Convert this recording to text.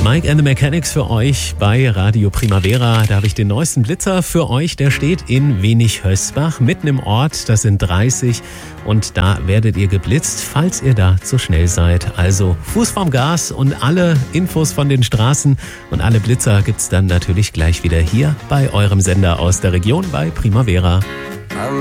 Mike and the Mechanics für euch bei Radio Primavera. Da habe ich den neuesten Blitzer für euch. Der steht in Wenig-Hösbach, mitten im Ort. Das sind 30 und da werdet ihr geblitzt, falls ihr da zu schnell seid. Also Fuß vom Gas und alle Infos von den Straßen und alle Blitzer gibt's dann natürlich gleich wieder hier bei eurem Sender aus der Region bei Primavera.